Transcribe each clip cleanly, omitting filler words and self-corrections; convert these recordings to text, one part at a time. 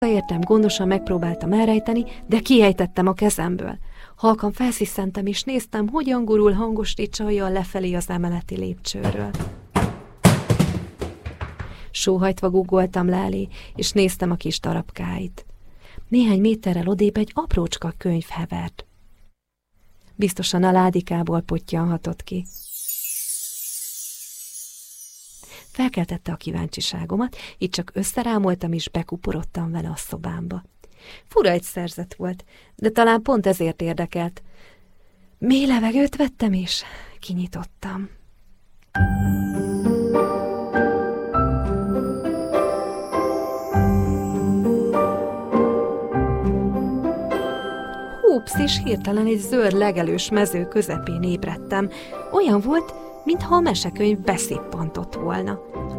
Értem, gondosan megpróbáltam elrejteni, de kiejtettem a kezemből. Halkan felszisszentem, és néztem, hogyan gurul hangos ricsaljal lefelé az emeleti lépcsőről. Sóhajtva guggoltam le elé, és néztem a kis darabkáit. Néhány méterrel odébb egy aprócska könyv hevert. Biztosan a ládikából pottyanhatott ki. Felkeltette a kíváncsiságomat, így csak összerámoltam, és bekuporodtam vele a szobámba. Fura egy szerzet volt, de talán pont ezért érdekelt. Mély levegőt vettem, és kinyitottam. Húps, és hirtelen egy zöld legelős mező közepén ébredtem. Olyan volt, mintha a mesekönyv beszippantott volna.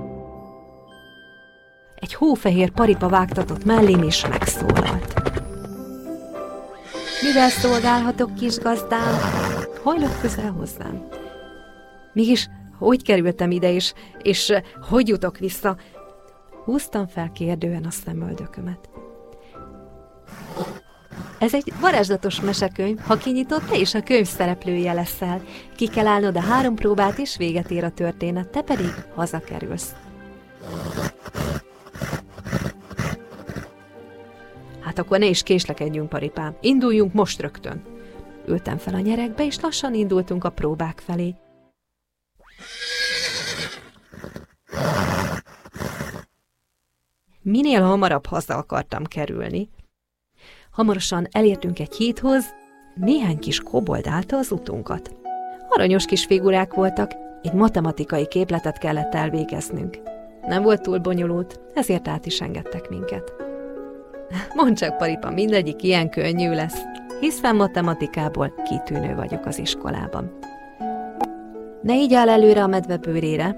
Egy hófehér paripa vágtatott mellém, és megszólalt. Mivel szolgálhatok, kis gazdám? Hajlott közel hozzám. Mégis hogy kerültem ide, és hogy jutok vissza? Húztam fel kérdően a szemöldökömet. Ez egy varázslatos mesekönyv, ha kinyitod, te is a könyv szereplője leszel. Ki kell állnod a 3 próbát, és véget ér a történet, te pedig hazakerülsz. Hát akkor ne is késlekedjünk, paripám. Induljunk most rögtön. Ültem fel a nyeregbe, és lassan indultunk a próbák felé. Minél hamarabb haza akartam kerülni. Hamarosan elértünk egy hídhoz, néhány kis kobold állta az utunkat. Aranyos kis figurák voltak, egy matematikai képletet kellett elvégeznünk. Nem volt túl bonyolult, ezért át is engedtek minket. Mondd csak, paripa, mindegyik ilyen könnyű lesz, hiszen matematikából kitűnő vagyok az iskolában. Ne így áll előre a medve bőrére,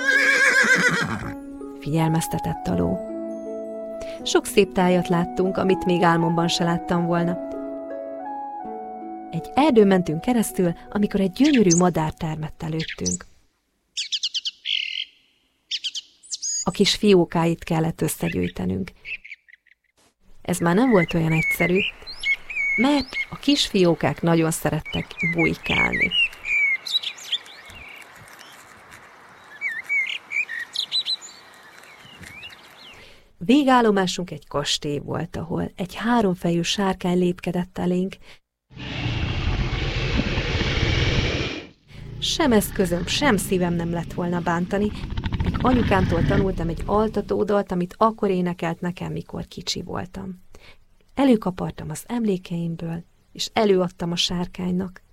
figyelmeztetett a ló. Sok szép tájat láttunk, amit még álmomban se láttam volna. Egy erdőn mentünk keresztül, amikor egy gyönyörű madár termett előttünk. A kis fiókáit kellett összegyűjtenünk. Ez már nem volt olyan egyszerű, mert a kis fiókák nagyon szerettek bujkálni. Végállomásunk egy kastély volt, ahol egy 3 fejű sárkány lépkedett elénk. Sem eszközöm, sem szívem nem lett volna bántani, míg anyukámtól tanultam egy altatódalt, amit akkor énekelt nekem, mikor kicsi voltam. Előkapartam az emlékeimből, és előadtam a sárkánynak.